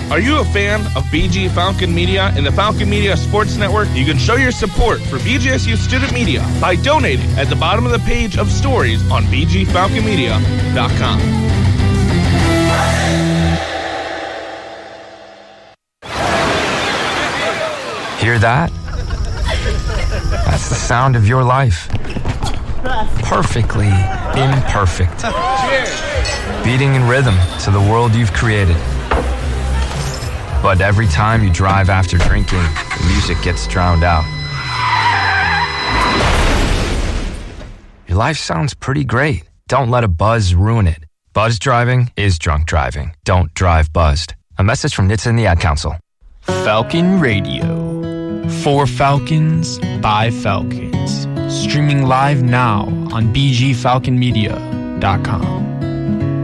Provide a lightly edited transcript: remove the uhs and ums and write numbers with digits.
Are you a fan of BG Falcon Media and the Falcon Media Sports Network? You can show your support for BGSU Student Media by donating at the bottom of the page of stories on bgfalconmedia.com. Hear that? That's the sound of your life. Perfectly imperfect. Beating in rhythm to the world you've created. But every time you drive after drinking, the music gets drowned out. Your life sounds pretty great. Don't let a buzz ruin it. Buzz driving is drunk driving. Don't drive buzzed. A message from NHTSA and the Ad Council. Falcon Radio. For Falcons, by Falcons. Streaming live now on bgfalconmedia.com.